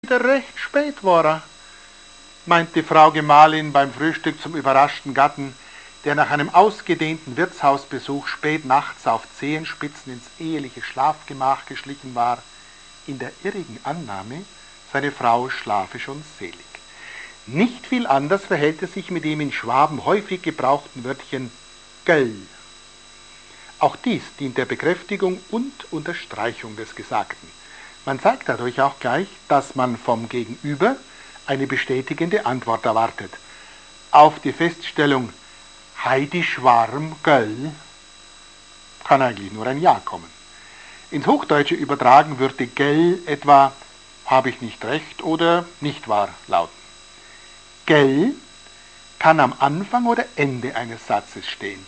wieder recht spät war, meint die Frau Gemahlin beim Frühstück zum überraschten Gatten, der nach einem ausgedehnten Wirtshausbesuch spät nachts auf Zehenspitzen ins eheliche Schlafgemach geschlichen war, in der irrigen Annahme, seine Frau schlafe schon selig. Nicht viel anders verhält es sich mit dem in Schwaben häufig gebrauchten Wörtchen göll. Auch dies dient der Bekräftigung und Unterstreichung des Gesagten. Man zeigt dadurch auch gleich, dass man vom Gegenüber eine bestätigende Antwort erwartet. Auf die Feststellung heidisch warm, göll, kann eigentlich nur ein Ja kommen. Ins Hochdeutsche übertragen würde gell etwa habe ich nicht recht oder nicht wahr lauten. Gell kann am Anfang oder Ende eines Satzes stehen.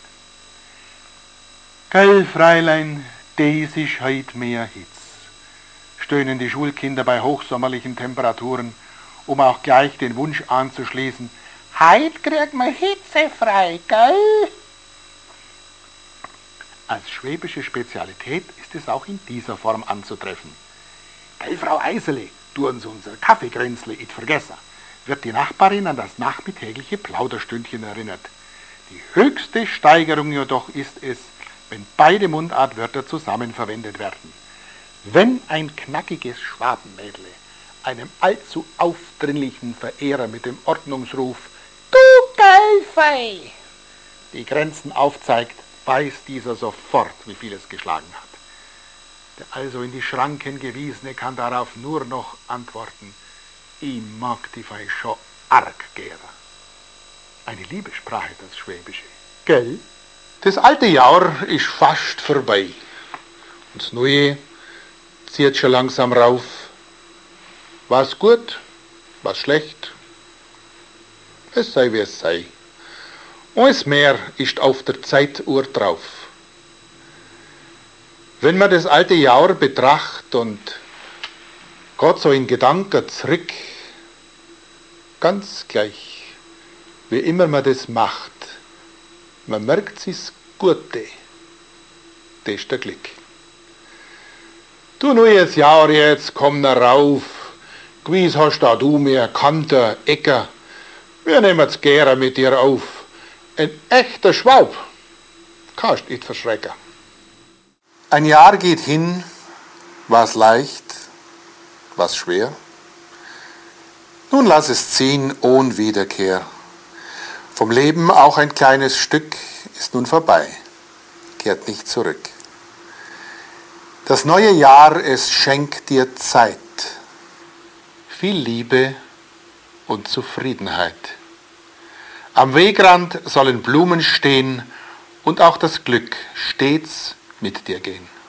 Gell, Freilein, des isch heut mehr Hitz, stöhnen die Schulkinder bei hochsommerlichen Temperaturen, um auch gleich den Wunsch anzuschließen, heut kriegt man Hitze frei, gell? Als schwäbische Spezialität ist es auch in dieser Form anzutreffen. Gell, Frau Eisele, du uns unser Kaffeekränzle it vergessen, wird die Nachbarin an das nachmittägliche Plauderstündchen erinnert. Die höchste Steigerung jedoch ist es, wenn beide Mundartwörter zusammen verwendet werden. Wenn ein knackiges Schwabenmädle einem allzu aufdringlichen Verehrer mit dem Ordnungsruf »Du Geilfei« die Grenzen aufzeigt, weiß dieser sofort, wie viel es geschlagen hat. Der also in die Schranken Gewiesene kann darauf nur noch antworten, ich mag die Fei schon arg gern. Eine liebe Sprache, das Schwäbische. Gell? Das alte Jahr ist fast vorbei. Und das Neue zieht schon langsam rauf. Was gut, was schlecht, es sei wie es sei. Alles mehr ist auf der Zeituhr drauf. Wenn man das alte Jahr betracht und geht so in Gedanken zurück, ganz gleich, wie immer man das macht, man merkt sich das Gute, das ist der Glück. Du neues Jahr jetzt, komm na rauf, gewiss hast da du mir Kanter, Äcker, wir nehmen's gern mit dir auf. Ein echter Schwab, kannst nicht verschrecken. Ein Jahr geht hin, war's leicht, war's schwer. Nun lass es ziehen ohne Wiederkehr. Vom Leben auch ein kleines Stück ist nun vorbei, kehrt nicht zurück. Das neue Jahr, es schenkt dir Zeit, viel Liebe und Zufriedenheit. Am Wegrand sollen Blumen stehen und auch das Glück stets mit dir gehen.